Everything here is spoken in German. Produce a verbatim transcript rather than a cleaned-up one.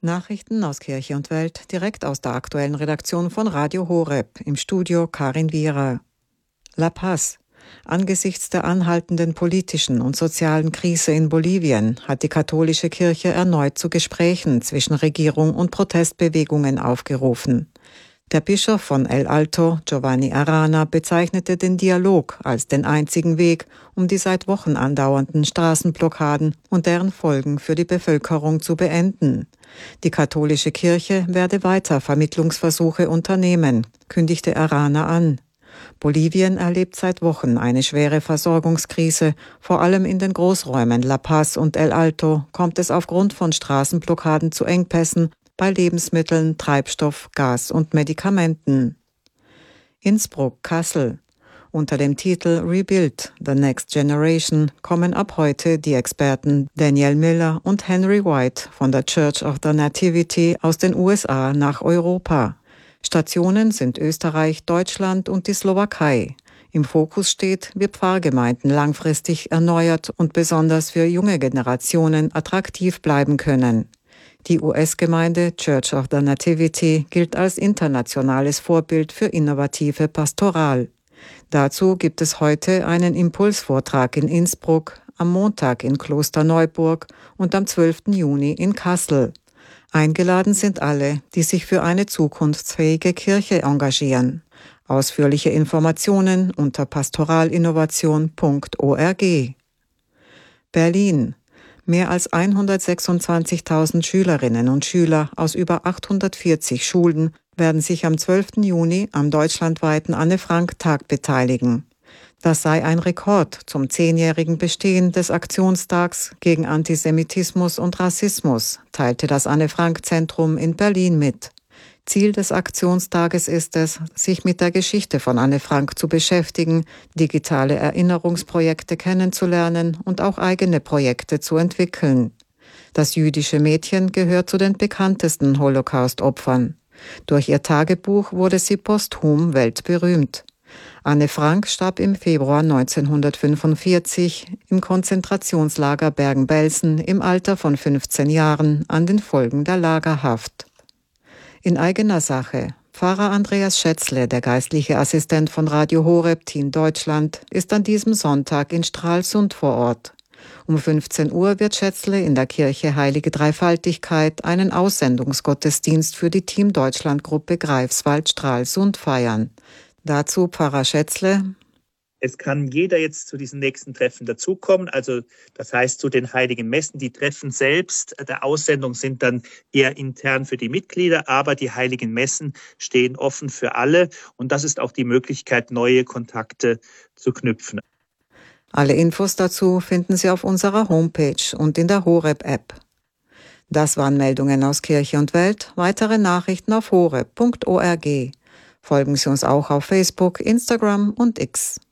Nachrichten aus Kirche und Welt direkt aus der aktuellen Redaktion von Radio Horeb, im Studio Karin Wierer. La Paz. Angesichts der anhaltenden politischen und sozialen Krise in Bolivien hat die katholische Kirche erneut zu Gesprächen zwischen Regierung und Protestbewegungen aufgerufen. Der Bischof von El Alto, Giovanni Arana, bezeichnete den Dialog als den einzigen Weg, um die seit Wochen andauernden Straßenblockaden und deren Folgen für die Bevölkerung zu beenden. Die katholische Kirche werde weiter Vermittlungsversuche unternehmen, kündigte Arana an. Bolivien erlebt seit Wochen eine schwere Versorgungskrise. Vor allem in den Großräumen La Paz und El Alto kommt es aufgrund von Straßenblockaden zu Engpässen bei Lebensmitteln, Treibstoff, Gas und Medikamenten. Innsbruck, Kassel. Unter dem Titel Rebuild, The Next Generation kommen ab heute die Experten Daniel Miller und Henry White von der Church of the Nativity aus den U S A nach Europa. Stationen sind Österreich, Deutschland und die Slowakei. Im Fokus steht, wie Pfarrgemeinden langfristig erneuert und besonders für junge Generationen attraktiv bleiben können. Die U S-Gemeinde Church of the Nativity gilt als internationales Vorbild für innovative Pastoral. Dazu gibt es heute einen Impulsvortrag in Innsbruck, am Montag in Klosterneuburg und am zwölften Juni in Kassel. Eingeladen sind alle, die sich für eine zukunftsfähige Kirche engagieren. Ausführliche Informationen unter pastoralinnovation punkt org. Berlin. Mehr als hundertsechsundzwanzigtausend Schülerinnen und Schüler aus über achthundertvierzig Schulen werden sich am zwölften Juni am deutschlandweiten Anne-Frank-Tag beteiligen. Das sei ein Rekord zum zehnjährigen Bestehen des Aktionstags gegen Antisemitismus und Rassismus, teilte das Anne-Frank-Zentrum in Berlin mit. Ziel des Aktionstages ist es, sich mit der Geschichte von Anne Frank zu beschäftigen, digitale Erinnerungsprojekte kennenzulernen und auch eigene Projekte zu entwickeln. Das jüdische Mädchen gehört zu den bekanntesten Holocaust-Opfern. Durch ihr Tagebuch wurde sie posthum weltberühmt. Anne Frank starb im Februar neunzehnhundertfünfundvierzig im Konzentrationslager Bergen-Belsen im Alter von fünfzehn Jahren an den Folgen der Lagerhaft. In eigener Sache. Pfarrer Andreas Schätzle, der geistliche Assistent von Radio Horeb Team Deutschland, ist an diesem Sonntag in Stralsund vor Ort. Um fünfzehn Uhr wird Schätzle in der Kirche Heilige Dreifaltigkeit einen Aussendungsgottesdienst für die Team Deutschland-Gruppe Greifswald-Stralsund feiern. Dazu Pfarrer Schätzle. Es kann jeder jetzt zu diesen nächsten Treffen dazukommen, also das heißt zu den Heiligen Messen. Die Treffen selbst der Aussendung sind dann eher intern für die Mitglieder, aber die Heiligen Messen stehen offen für alle und das ist auch die Möglichkeit, neue Kontakte zu knüpfen. Alle Infos dazu finden Sie auf unserer Homepage und in der Horeb-App. Das waren Meldungen aus Kirche und Welt. Weitere Nachrichten auf horeb punkt org. Folgen Sie uns auch auf Facebook, Instagram und X.